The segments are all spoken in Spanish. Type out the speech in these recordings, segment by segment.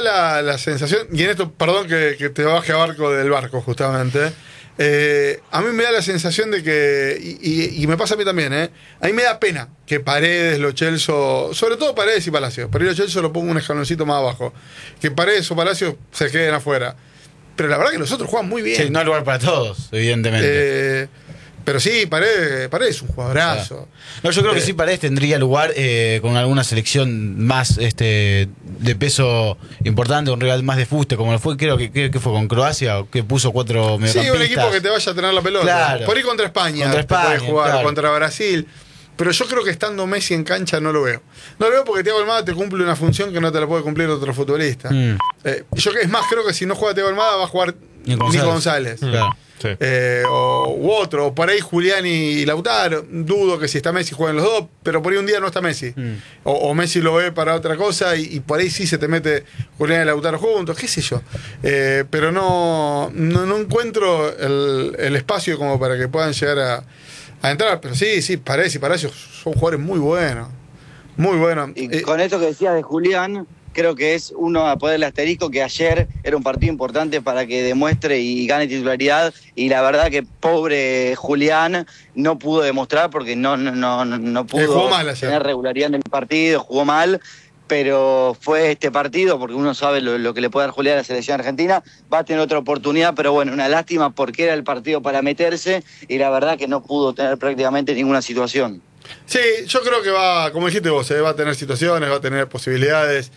la sensación, y en esto, perdón que te baje a barco del barco justamente, a mí me da la sensación de que, y me pasa a mí también, a mí me da pena que Paredes, Lo Celso, sobre todo Paredes y Palacios, pero Lo Celso lo pongo un escaloncito más abajo, que Paredes o Palacios se queden afuera. Pero la verdad que los otros juegan muy bien. Sí, no hay lugar para todos, evidentemente. Pero sí, Paredes es un jugadorazo. No, yo creo que sí, Paredes tendría lugar con alguna selección más de peso importante, un rival más de fuste, como lo fue, creo que fue con Croacia, que puso 4 mediocampistas. Sí, un equipo que te vaya a tener la pelota. Claro. Por ahí contra España, puede jugar, claro. Contra Brasil. Pero yo creo que estando Messi en cancha no lo veo. No lo veo porque Thiago Almada te cumple una función que no te la puede cumplir otro futbolista. Es más, creo que si no juega Thiago Almada va a jugar Nico González. Claro. Sí. U otro, o por ahí Julián y Lautaro. Dudo que si está Messi jueguen los dos, pero por ahí un día no está Messi. O Messi lo ve para otra cosa y por ahí sí se te mete Julián y Lautaro juntos, qué sé yo. Pero no encuentro el espacio como para que puedan llegar a entrar. Pero sí, Paredes y Palacios son jugadores muy buenos. Muy buenos. Y con esto que decías de Julián, creo que es uno a poder el asterisco que ayer era un partido importante para que demuestre y gane titularidad, y la verdad que pobre Julián no pudo demostrar porque no pudo tener regularidad en el partido, jugó mal, pero fue este partido, porque uno sabe lo que le puede dar Julián a la selección argentina, va a tener otra oportunidad, pero bueno, una lástima porque era el partido para meterse y la verdad que no pudo tener prácticamente ninguna situación. Sí, yo creo que va, como dijiste vos, va a tener situaciones, va a tener posibilidades.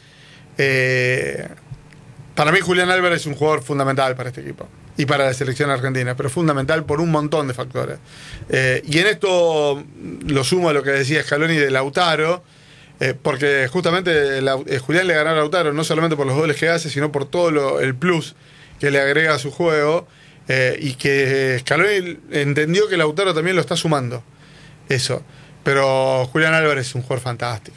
Para mí Julián Álvarez es un jugador fundamental para este equipo y para la selección argentina, pero fundamental por un montón de factores. Y en esto lo sumo a lo que decía Scaloni de Lautaro, porque justamente Julián le ganó a Lautaro no solamente por los goles que hace, sino por todo el plus que le agrega a su juego, y que Scaloni entendió que Lautaro también lo está sumando. Eso. Pero Julián Álvarez es un jugador fantástico.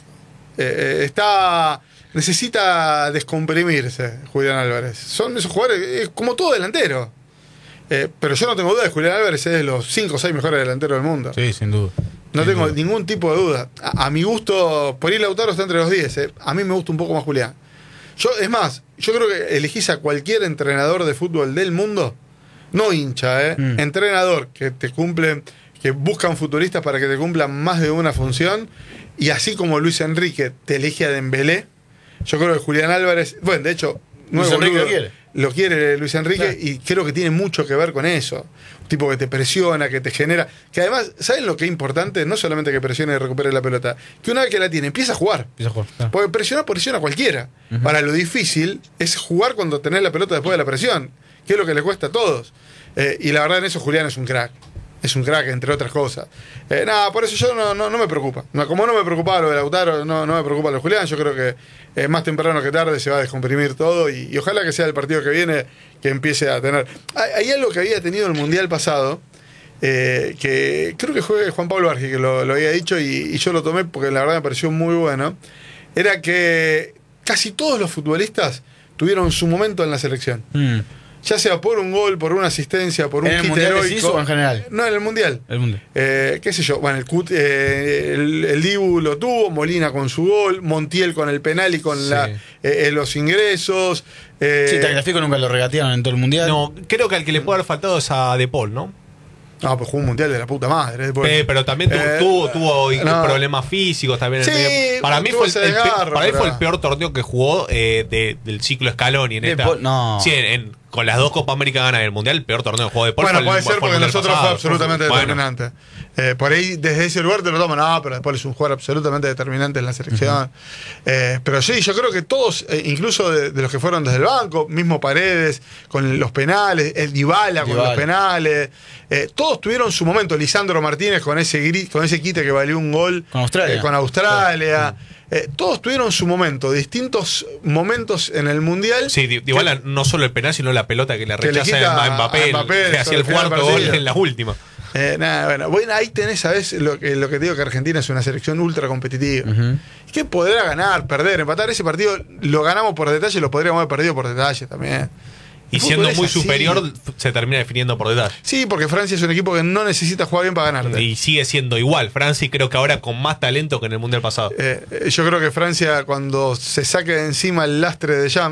Necesita descomprimirse Julián Álvarez. Son esos jugadores, como todo delantero. Pero yo no tengo duda de que Julián Álvarez es de los 5 o 6 mejores delanteros del mundo. Sí, sin duda. No tengo ningún tipo de duda. A mi gusto, por ahí Lautaro está entre los 10. A mí me gusta un poco más Julián. Es más, yo creo que elegís a cualquier entrenador de fútbol del mundo, no hincha, entrenador que te cumple, que buscan futuristas para que te cumplan más de una función, y así como Luis Enrique te elige a Dembélé, yo creo que Julián Álvarez, bueno, de hecho, Luis Enrique lo quiere Luis Enrique, claro. Y creo que tiene mucho que ver con eso. Un tipo que te presiona, que te genera, que además, ¿saben lo que es importante? No solamente que presione y recupere la pelota, que una vez que la tiene, empieza a jugar. Claro. Porque presiona a cualquiera. Ahora, lo difícil es jugar cuando tenés la pelota después de la presión, que es lo que le cuesta a todos. Y la verdad en eso Julián es un crack. Es un crack, entre otras cosas. Por eso yo no me preocupa. Como no me preocupaba lo de Lautaro, no me preocupa lo de Julián. Yo creo que más temprano que tarde se va a descomprimir todo y ojalá que sea el partido que viene que empiece a tener. Hay algo que había tenido el Mundial pasado, que creo que fue Juan Pablo Argi que lo había dicho y yo lo tomé porque la verdad me pareció muy bueno. Era que casi todos los futbolistas tuvieron su momento en la selección. Ya sea por un gol, por una asistencia, por un kit heroico. ¿O en general? No, en el Mundial. Qué sé yo. Bueno, el Dibu lo tuvo, Molina con su gol, Montiel con el penal y con los ingresos. Sí, Tagliafico nunca lo regatearon en todo el Mundial. No, creo que al que le puede haber faltado es a De Paul, ¿no? No, pues jugó un Mundial de la puta madre. Pero también tuvo problemas físicos también. Sí, para mí fue el peor torneo que jugó del ciclo Scaloni en esta. Sí, con las 2 Copa América ganas del Mundial, el peor torneo que jugó De Paul. Bueno, puede ser porque nosotros fue absolutamente determinante. Por ahí, desde ese lugar te lo toman. No, pero después es un jugador absolutamente determinante en la selección. Pero sí, yo creo que todos, incluso de los que fueron desde el banco, mismo Paredes, con los penales, el Dybala con los penales, todos tuvieron su momento. Lisandro Martínez con ese quite que valió un gol con Australia. Todos tuvieron su momento, distintos momentos en el Mundial. Sí, Dybala no solo el penal, sino la pelota que le rechaza a Mbappé, que hacía el cuarto gol en las últimas. Bueno, ahí tenés, ¿sabés? Lo que te digo, que Argentina es una selección ultra competitiva. Que podrá ganar, perder, empatar. Ese partido lo ganamos por detalle, lo podríamos haber perdido por detalle también. Y siendo muy superior, se termina definiendo por detalle. Sí, porque Francia es un equipo que no necesita jugar bien para ganarte. Y sigue siendo igual. Francia, y creo que ahora con más talento que en el Mundial pasado. Yo creo que Francia, cuando se saque de encima el lastre de Jam,